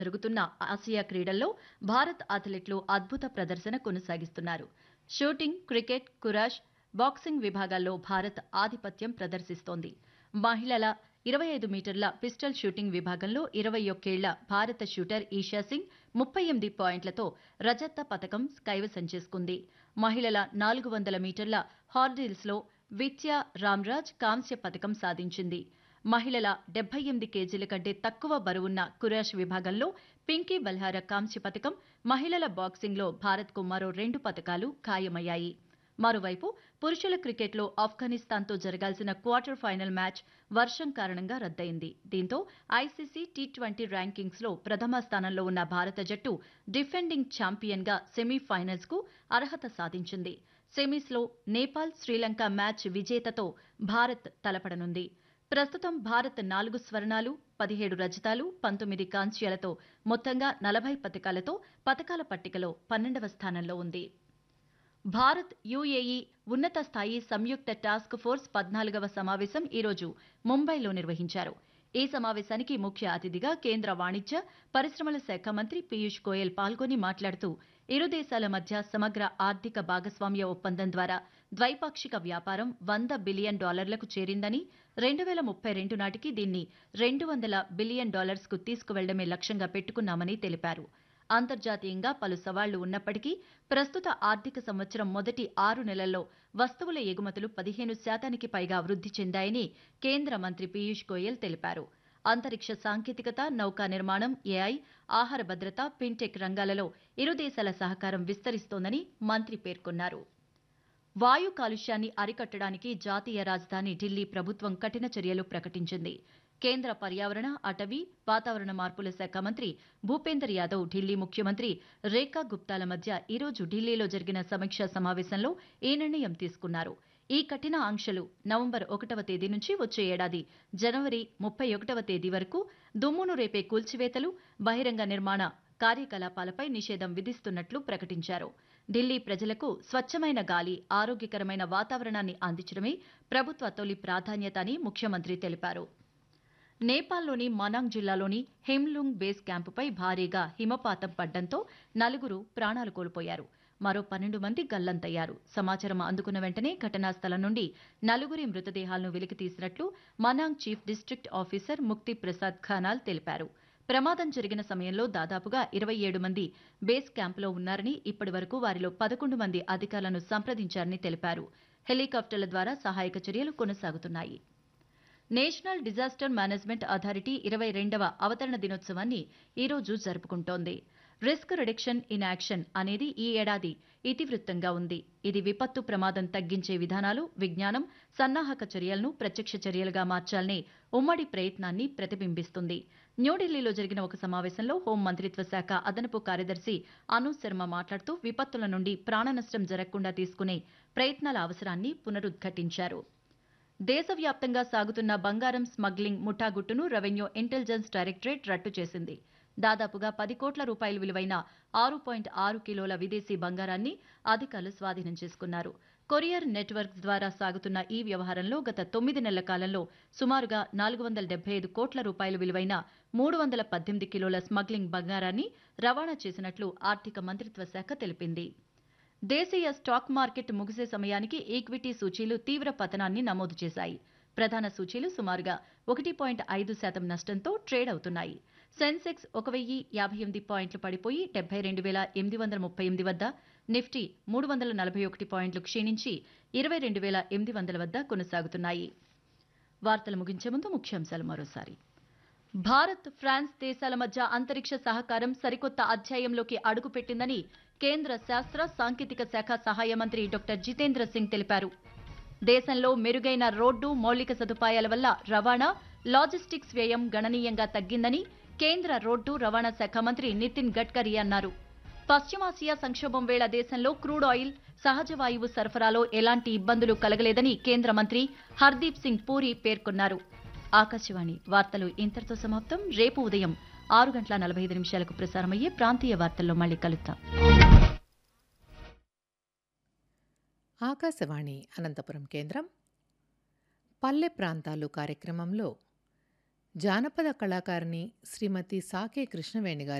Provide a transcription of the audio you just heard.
జరుగుతున్న ఆసియా క్రీడల్లో భారత్ అథ్లెట్లు అద్భుత ప్రదర్శన కొనసాగిస్తున్నారు. షూటింగ్, క్రికెట్, కురాష్, బాక్సింగ్ విభాగాల్లో భారత్ ఆధిపత్యం ప్రదర్శిస్తోంది. మహిళల 25 మీటర్ల పిస్టల్ షూటింగ్ విభాగంలో 21 ఏళ్ల భారత షూటర్ ఈషా సింగ్ 38 పాయింట్లతో రజత పతకం కైవసం చేసుకుంది. మహిళల 400 మీటర్ల హార్డిల్స్లో విత్యా రామ్రాజ్ కాంస్య పతకం సాధించింది. మహిళల 78 కేజీల కంటే తక్కువ బరువున్న కురాష్ విభాగంలో పింకీ బల్హార కాంస్య పతకం, మహిళల బాక్సింగ్లో భారత్కు మరో 2 పతకాలు ఖాయమయ్యాయి. మరోవైపు పురుషుల క్రికెట్లో ఆఫ్ఘనిస్తాన్తో జరగాల్సిన క్వార్టర్ ఫైనల్ మ్యాచ్ వర్షం కారణంగా రద్దయింది. దీంతో ఐసీసీ టీ20 ర్యాంకింగ్స్లో ప్రథమ స్థానంలో ఉన్న భారత జట్టు డిఫెండింగ్ ఛాంపియన్గా సెమీఫైనల్స్కు అర్హత సాధించింది. సెమీస్లో నేపాల్, శ్రీలంక మ్యాచ్ విజేతతో భారత్ తలపడనుంది. ప్రస్తుతం భారత్ 4 స్వర్ణాలు, 17 రజతాలు, 19 కాంస్యాలతో మొత్తంగా 40 పతకాలతో పతకాల పట్టికలో 12వ స్థానంలో ఉంది. భారత్ యుఏఈ ఉన్నత స్థాయి సంయుక్త టాస్క్ ఫోర్స్ 14వ సమావేశం ఈరోజు ముంబైలో నిర్వహించారు. ఈ సమావేశానికి ముఖ్య అతిథిగా కేంద్ర వాణిజ్య, పరిశ్రమల శాఖ మంత్రి పీయూష్ గోయల్ పాల్గొని మాట్లాడుతూ ఇరు దేశాల మధ్య సమగ్ర ఆర్థిక భాగస్వామ్య ఒప్పందం ద్వారా ద్వైపాక్షిక వ్యాపారం $100 బిలియన్ చేరిందని, 2032 నాటికి దీన్ని $200 బిలియన్ కు తీసుకువెళ్లడమే లక్ష్యంగా పెట్టుకున్నామని తెలిపారు. అంతర్జాతీయంగా పలు సవాళ్లు ఉన్నప్పటికీ ప్రస్తుత ఆర్థిక సంవత్సరం మొదటి 6 నెలల్లో వస్తువుల ఎగుమతులు 15% పైగా వృద్ధి చెందాయని కేంద్ర మంత్రి పీయూష్ గోయల్ తెలిపారు. అంతరిక్ష సాంకేతికత, నౌకా నిర్మాణం, ఏఐ, ఆహార భద్రత, ఫిన్టెక్ రంగాలలో ఇరు దేశాల సహకారం విస్తరిస్తోందని మంత్రి పేర్కొన్నారు. వాయు కాలుష్యాన్ని అరికట్టడానికి జాతీయ రాజధాని ఢిల్లీ ప్రభుత్వం కఠిన చర్యలు ప్రకటించింది. కేంద్ర పర్యావరణ, అటవీ, వాతావరణ మార్పుల శాఖ మంత్రి భూపేందర్ యాదవ్, ఢిల్లీ ముఖ్యమంత్రి రేఖా గుప్తాల మధ్య ఈరోజు ఢిల్లీలో జరిగిన సమీక్షా సమావేశంలో ఈ నిర్ణయం తీసుకున్నారు. ఈ కఠిన ఆంక్షలు నవంబర్ 1వ తేదీ నుంచి వచ్చే ఏడాది జనవరి 31వ తేదీ వరకు దుమ్మును రేపే కూల్చివేతలు, బహిరంగ నిర్మాణ కార్యకలాపాలపై నిషేధం విధిస్తున్నట్లు ప్రకటించారు. ఢిల్లీ ప్రజలకు స్వచ్ఛమైన గాలి, ఆరోగ్యకరమైన వాతావరణాన్ని అందించడమే ప్రభుత్వ తొలి ప్రాధాన్యత అని ముఖ్యమంత్రి తెలిపారు. నేపాల్లోని మనాంగ్ జిల్లాలోని హెమ్లుంగ్ బేస్ క్యాంపుపై భారీగా హిమపాతం పడ్డంతో 4 ప్రాణాలు కోల్పోయారు. మరో 12 మంది గల్లంతయ్యారు. సమాచారం అందుకున్న వెంటనే ఘటనా స్థలం నుండి 4 మృతదేహాలను వెలికితీసినట్లు మనాంగ్ చీఫ్ డిస్ట్రిక్ట్ ఆఫీసర్ ముక్తి ప్రసాద్ ఖానాల్ తెలిపారు. ప్రమాదం జరిగిన సమయంలో దాదాపుగా 27 మంది బేస్ క్యాంపులో ఉన్నారని, ఇప్పటి వరకు వారిలో 11 మంది అధికారులను సంప్రదించారని తెలిపారు. హెలికాప్టర్ల ద్వారా సహాయక చర్యలు కొనసాగుతున్నాయి. నేషనల్ డిజాస్టర్ మేనేజ్మెంట్ అథారిటీ 22వ అవతరణ దినోత్సవాన్ని ఈరోజు జరుపుకుంటోంది. రిస్క్ రిడక్షన్ ఇన్ యాక్షన్ అనేది ఈ ఏడాది ఇతివృత్తంగా ఉంది. ఇది విపత్తు ప్రమాదం తగ్గించే విధానాలు, విజ్ఞానం, సన్నాహక చర్యలను ప్రత్యక్ష చర్యలుగా మార్చాలనే ఉమ్మడి ప్రయత్నాన్ని ప్రతిబింబిస్తుంది. న్యూఢిల్లీలో జరిగిన ఒక సమావేశంలో హోం మంత్రిత్వ శాఖ అదనపు కార్యదర్శి అను శర్మ మాట్లాడుతూ విపత్తుల నుండి ప్రాణనష్టం జరగకుండా తీసుకునే ప్రయత్నాల అవసరాన్ని పునరుద్ఘాటించారు. దేశవ్యాప్తంగా సాగుతున్న బంగారం స్మగ్లింగ్ ముఠాగుట్టును రెవెన్యూ ఇంటెలిజెన్స్ డైరెక్టరేట్ రట్టు చేసింది. దాదాపుగా 10 కోట్ల రూపాయలు విలువైన 6.6 కిలోల విదేశీ బంగారాన్ని అధికారులు స్వాధీనం చేసుకున్నారు. కొరియర్ నెట్వర్క్స్ ద్వారా సాగుతున్న ఈ వ్యవహారంలో గత 9 నెలల కాలంలో సుమారుగా 475 కోట్ల రూపాయలు విలువైన 318 కిలోల స్మగ్లింగ్ బంగారాన్ని రవాణా చేసినట్లు ఆర్థిక మంత్రిత్వ శాఖ తెలిపింది. దేశీయ స్టాక్ మార్కెట్ ముగిసే సమయానికి ఈక్విటీ సూచీలు తీవ్ర పతనాన్ని నమోదు చేశాయి. ప్రధాన సూచీలు సుమారుగా 1.5% నష్టంతో ట్రేడ్ అవుతున్నాయి. సెన్సెక్స్ 1058 పాయింట్లు పడిపోయి 72,838 వద్ద, నిఫ్టీ 341 పాయింట్లు క్షీణించి 22,800 వద్ద కొనసాగుతున్నాయి. వార్తలు ముగించే ముందు ముఖ్యాంశాలు మరోసారి. భారత్, ఫ్రాన్స్ దేశాల మధ్య అంతరిక్ష సహకారం సరికొత్త అధ్యాయంలోకి అడుగుపెట్టిందని కేంద్ర శాస్త్ర సాంకేతిక శాఖ సహాయ మంత్రి డాక్టర్ జితేంద్ర సింగ్ తెలిపారు. దేశంలో మెరుగైన రోడ్డు మౌలిక సదుపాయాల వల్ల రవాణా, లాజిస్టిక్స్ వ్యయం గణనీయంగా తగ్గిందని కేంద్ర రోడ్డు రవాణా శాఖ మంత్రి నితిన్ గడ్కరీ అన్నారు. పశ్చిమాసియా సంక్షోభం వేళ దేశంలో క్రూడ్ ఆయిల్, సహజ వాయువు సరఫరాలో ఎలాంటి ఇబ్బందులు కలగలేదని కేంద్ర మంత్రి హర్దీప్ సింగ్ పూరి పేర్కొన్నారు. ఆకాశవాణి వార్తలు ఇంతటితో సమాప్తం. రేపు ఉదయం 6:45 ప్రసారమయ్యే ప్రాంతీయ వార్తల్లో మళ్ళీ కలుద్దాం. ఆకాశవాణి అనంతపురం కేంద్రం పల్లె ప్రాంతాలు కార్యక్రమంలో జానపద కళాకారిణి శ్రీమతి సాకే కృష్ణవేణి గారి